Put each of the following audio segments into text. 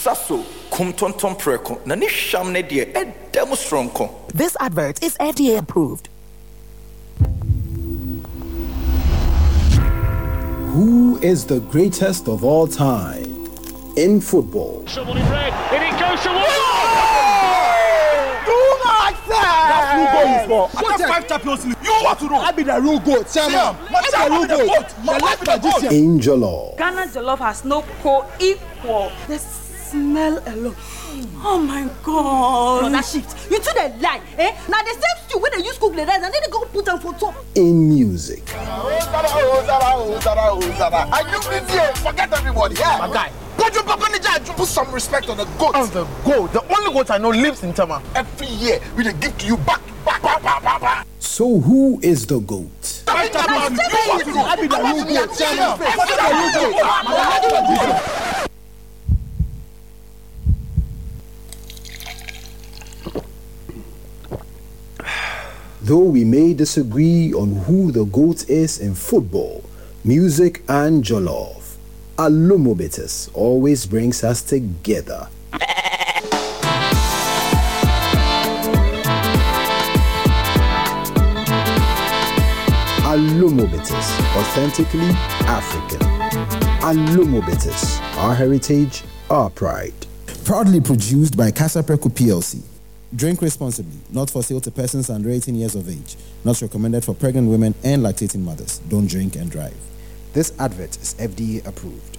Saso, Kumtonton Preko, Nanisham Nedia, Ed Demostronko. This advert is FDA approved. Who is the greatest of all time in football? Someone in red, and it goes to In Jollof. Ghana Jollof has no co-equal. The smell alone. Oh my God. No, that shift. You two the lie. Now the same stew when they use cook the rice and then they go put them for top. In music. Forget everybody. Yeah. My guy. Put some respect on the goat. On the goat. The only goat I know lives in Tama. Every year we they give to you back. So who is the GOAT? Though we may disagree on who the GOAT is in football, music and jollof, Alumobitis always brings us together. Alumobitis, authentically African. Alumobitis, our heritage, our pride. Proudly produced by Casa Preco PLC. Drink responsibly, not for sale to persons under 18 years of age. Not recommended for pregnant women and lactating mothers. Don't drink and drive. This advert is FDA approved.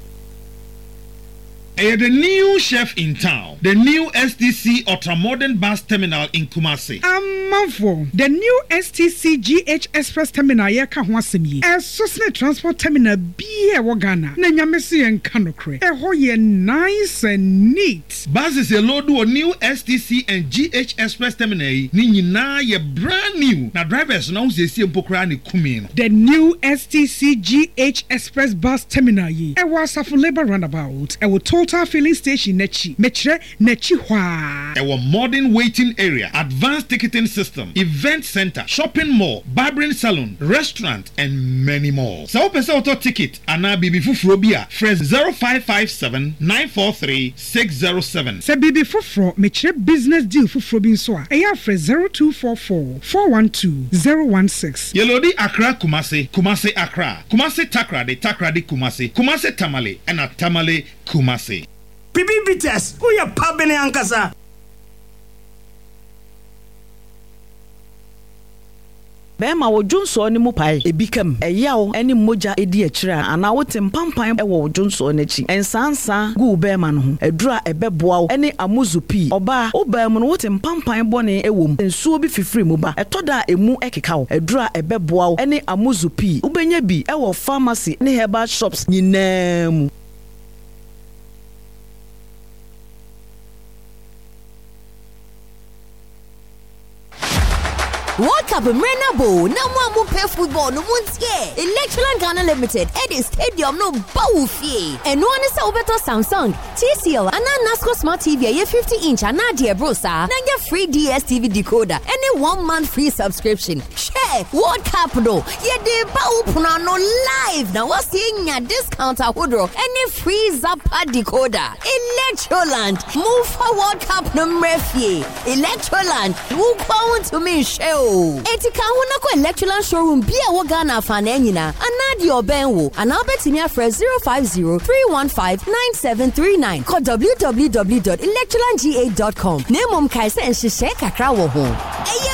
The new chef in town, the new STC Ultramodern Bus Terminal in Kumasi. Amanfo, the new STC GH Express Terminal yeka ho asem yi. Esosne transport terminal bi e wo Ghana. Na nyamese en kanokre. Eho ye nice and neat. Buses a load of new STC and GH Express Terminal ni nyina ye brand new. Na drivers na usiesie mpokra ne kumi no. The new STC GH Express Bus Terminal yi. E wa Asafo Labour Roundabout. E wo Total Filling Station nechi. Mechre nechi hwa. E wo modern waiting area, advanced ticketing system, event center, shopping mall, barbering salon, restaurant, and many more. So open auto ticket ana bibi fufuro bia fresh 0557 943 607. Se bibi fufuro mechre business deal fufuro bi nso a eya fresh 0244 412 016. Yelodi Accra Kumasi, Kumasi Accra, Kumasi Takrade, Takrade Kumasi, Kumasi Tamale, and Tamale Kumasi. Bibi Bites, who ya pabene ankasa? Bema wo Johnson ni mu pai ebikam eyawo eni moja edi akira ana wo tempampan e wo Johnson n'achi ensansa gu bema no ho edura ebeboa wo eni amuzupi oba obam no wo tempampan bone ewom ensuo bi fifiri mu ba etoda emu ekeka wo edura ebeboa wo eni amuzupi ubenya bi e wo pharmacy ne herbal shops nyinam. World Cup Renabo, no one pay football, no one's here. Electroland Ghana Limited, Eddie Stadium, no Baufi. And one is over to Samsung, TCL, and NASCO Smart TV, a 50-inch, and Nadia Brosa, and your free DSTV decoder, and a 1 month free subscription. Share World Cup, though. Yeah, they Baupano live. Now, what's seeing your discount at Woodrow, and a free Zappa decoder. Electroland, move for World Cup no refie. Electroland, who come to me, show. Etika huna ko Electroland showroom bia wo Ghana fa na nyina anadi obenwo ana betimi afre 050-315-9739 call www.electrolandga.com. Nemom kai se nhye kakra wo ho.